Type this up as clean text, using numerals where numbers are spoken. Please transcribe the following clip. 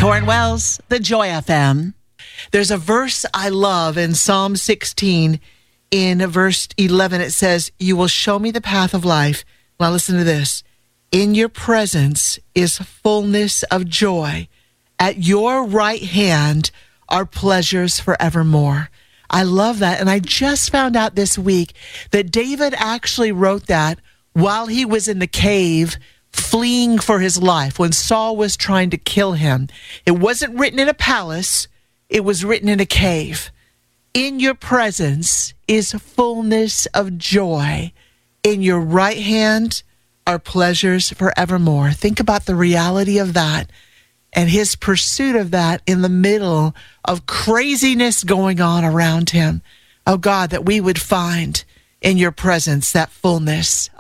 Torrin Wells, the Joy FM. There's a verse I love in Psalm 16. In verse 11, it says, "You will show me the path of life." Now listen to this. "In your presence is fullness of joy. At your right hand are pleasures forevermore." I love that. And I just found out this week that David actually wrote that while he was in the cave fleeing for his life when Saul was trying to kill him. It wasn't written in a palace. It was written in a cave. "In your presence is fullness of joy. In your right hand are pleasures forevermore." Think about the reality of that and his pursuit of that in the middle of craziness going on around him. Oh God, that we would find in your presence that fullness